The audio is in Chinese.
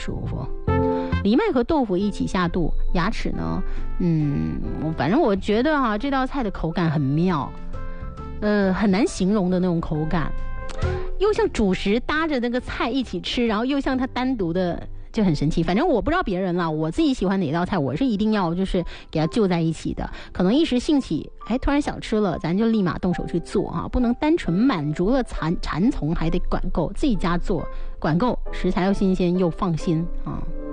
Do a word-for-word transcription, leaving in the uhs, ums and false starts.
舒服。藜麦和豆腐一起下肚，牙齿呢，嗯，反正我觉得哈、啊，这道菜的口感很妙，呃，很难形容的那种口感，又像主食搭着那个菜一起吃，然后又像它单独的，就很神奇。反正我不知道别人啦，我自己喜欢哪道菜，我是一定要就是给它就在一起的。可能一时兴起，哎，突然想吃了，咱就立马动手去做啊，不能单纯满足了馋馋从，还得管够，自己家做，管够，食材又新鲜又放心啊。